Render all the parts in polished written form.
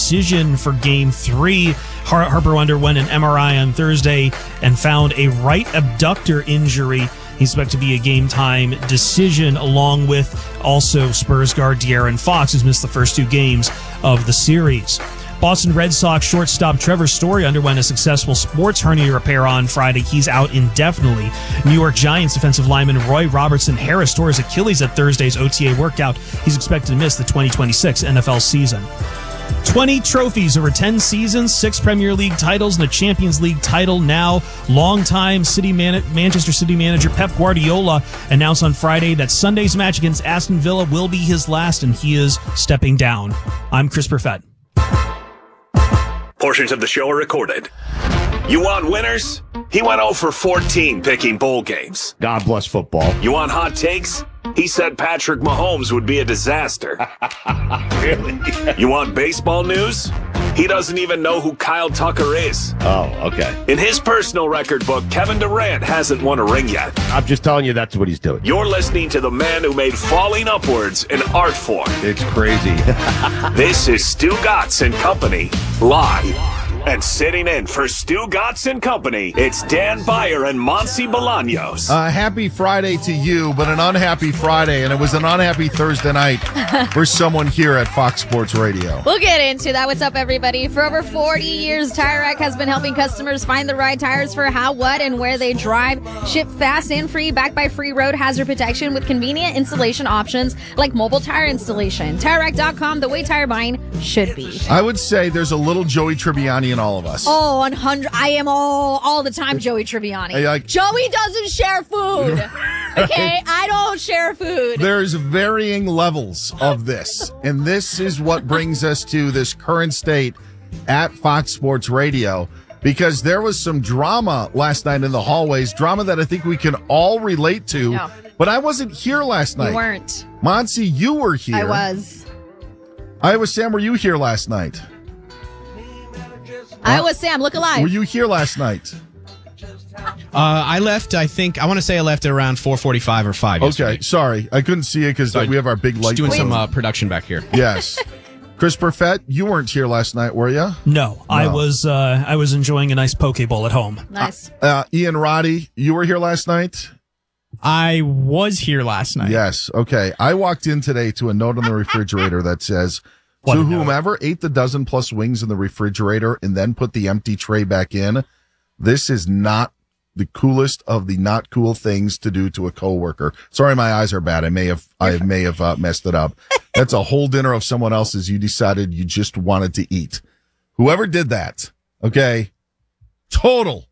decision for Game 3. Harper underwent an MRI on Thursday and found a right abductor injury. He's expected to be a game-time decision, along with also Spurs guard De'Aaron Fox, who's missed the first 2 games of the series. Boston Red Sox shortstop Trevor Story underwent a successful sports hernia repair on Friday. He's out indefinitely. New York Giants defensive lineman Roy Robertson Harris tore his Achilles at Thursday's OTA workout. He's expected to miss the 2026 NFL season. 20 trophies over 10 seasons, 6 Premier League titles, and a Champions League title. Now, longtime Manchester City manager Pep Guardiola announced on Friday that Sunday's match against Aston Villa will be his last, and he is stepping down. I'm Chris Perfett. Portions of the show are recorded. You want winners? He went 0 for 14 picking bowl games. God bless football. You want hot takes? He said Patrick Mahomes would be a disaster. Really? You want baseball news? He doesn't even know who Kyle Tucker is. Oh, okay. In his personal record book, Kevin Durant hasn't won a ring yet. I'm just telling you that's what he's doing. You're listening to the man who made falling upwards an art form. It's crazy. This is Stu Gatz and Company, live. And sitting in for Stu Gatz and Company, it's Dan Beyer and Monty Bolaños. Happy Friday to you, but an unhappy Friday, and it was an unhappy Thursday night for someone here at Fox Sports Radio. We'll get into that. What's up, everybody? For over 40 years, Tire Rack has been helping customers find the right tires for how, what, and where they drive. Ship fast and free, backed by free road hazard protection with convenient installation options like mobile tire installation. TireRack.com, the way tire buying should be. I would say there's a little Joey Tribbiani in all of us. Oh, 100. I am all the time Joey Tribbiani. Joey doesn't share food. Okay, I don't share food. There's varying levels of this, and this is what brings us to this current state at Fox Sports Radio, because there was some drama last night in the hallways, drama that I think we can all relate to, No. but I wasn't here last night. You weren't. Monty, you were here. I was. Iowa Sam, were you here last night? Iowa Sam, look alive. Were you here last night? I left, I want to say I left at around 4:45 or 5 yesterday. Okay, sorry. I couldn't see it because we have our big light. Just doing bulb. some production back here. Yes. Chris Perfett, you weren't here last night, were you? No. I was enjoying a nice poke bowl at home. Nice. Ian Roddy, you were here last night? I was here last night. Yes. Okay. I walked in today to a note on the refrigerator that says, What to a note. whomever ate the dozen plus wings in the refrigerator and then put the empty tray back in, this is not the coolest of the not cool things to do to a coworker. Sorry, my eyes are bad. I may have messed it up. That's a whole dinner of someone else's you decided you just wanted to eat. Whoever did that, okay, total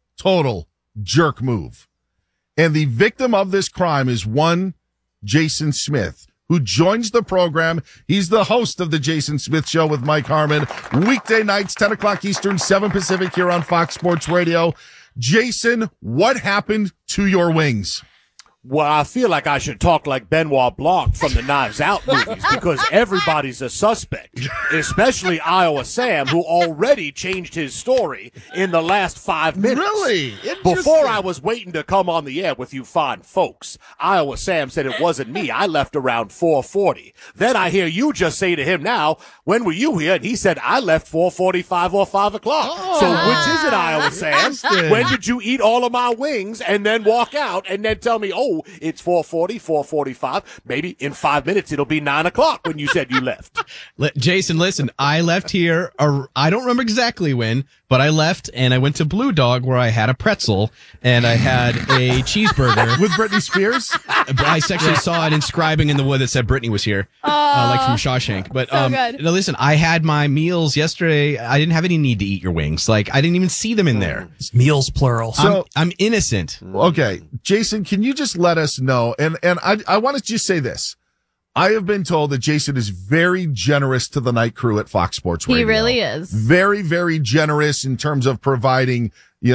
jerk move. And the victim of this crime is one Jason Smith, who joins the program. He's the host of the Jason Smith Show with Mike Harmon. Weekday nights, 10 o'clock Eastern, 7 Pacific here on Fox Sports Radio. Jason, what happened to your wings? Well, I feel like I should talk like Benoit Blanc from the Knives Out movies because everybody's a suspect, especially Iowa Sam, who already changed his story in the last 5 minutes. Really? Before I was waiting to come on the air with you fine folks, Iowa Sam said it wasn't me. I left around 4:40. Then I hear you just say to him now, when were you here? And he said, I left 4:45 or 5 o'clock. So which is it, Iowa Sam? When did you eat all of my wings and then walk out and then tell me, oh, it's 4:40, 4:45. Maybe in 5 minutes it'll be 9 o'clock when you said you left. Jason, listen, I left here, I don't remember exactly when, but I left and I went to Blue Dog where I had a pretzel and I had a cheeseburger. With Britney Spears? I actually saw it inscribing in the wood that said Britney was here, like from Shawshank. But so good. no, listen, I had my meals yesterday. I didn't have any need to eat your wings. Like, I didn't even see them in there. It's meals plural. So I'm innocent. Okay, Jason, can you just let us know? And I want to just say this. I have been told that Jason is very generous to the night crew at Fox Sports Radio. He really is. Very, very generous in terms of providing,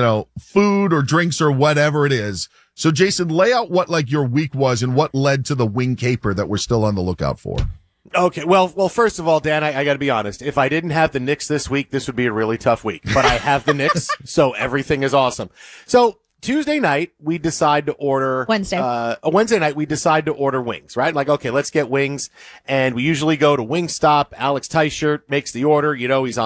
food or drinks or whatever it is. So, Jason, lay out what your week was and what led to the wing caper that we're still on the lookout for. Okay, well, first of all, Dan, I got to be honest. If I didn't have the Knicks this week, this would be a really tough week. But I have the Knicks, so everything is awesome. So Tuesday night, we decide to order Wednesday night, we decide to order wings, right? Like, okay, let's get wings. And we usually go to Wingstop. Alex Teichert makes the order. He's on